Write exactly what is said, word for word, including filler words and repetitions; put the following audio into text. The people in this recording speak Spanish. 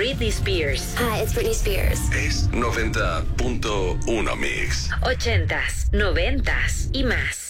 Britney Spears. Hi, it's Britney Spears. Es noventa punto uno Mix. Ochentas, noventas y más.